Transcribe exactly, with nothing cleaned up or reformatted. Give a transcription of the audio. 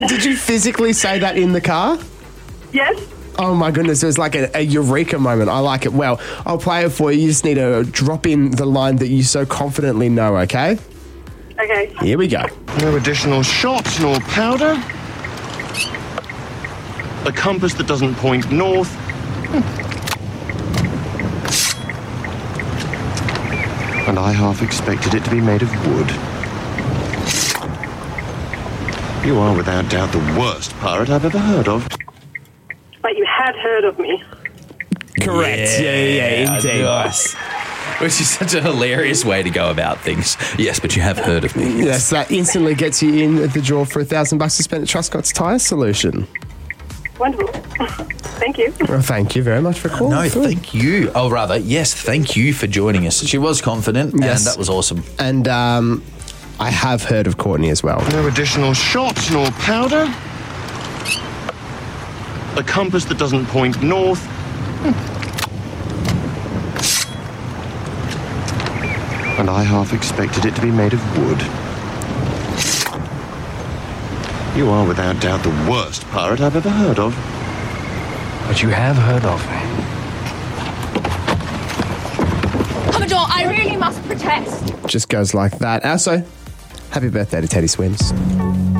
Did you physically say that in the car? Yes. Oh my goodness, it was like a, a eureka moment. I like it. Well, I'll play it for you. You just need to drop in the line that you so confidently know, okay? Okay. Here we go. No additional shot nor powder. A compass that doesn't point north. And I half expected it to be made of wood. You are without doubt the worst pirate I've ever heard of. But you had heard of me. Correct. Yeah, yeah, yeah, indeed. Nice. Which is such a hilarious way to go about things. Yes, but you have heard of me. Yes, that instantly gets you in the draw for a thousand bucks to spend at Truscott's Tyre Solution. Wonderful. Thank you. Well, thank you very much for calling. No, thank you. Oh, rather, yes, thank you for joining us. She was confident, Yes. and that was awesome. And um, I have heard of Courtney as well. No additional shot nor powder. A compass that doesn't point north. And I half expected it to be made of wood. You are without doubt the worst pirate I've ever heard of. But you have heard of me. Commodore, I really must protest. Just goes like that. Also, happy birthday to Teddy Swims.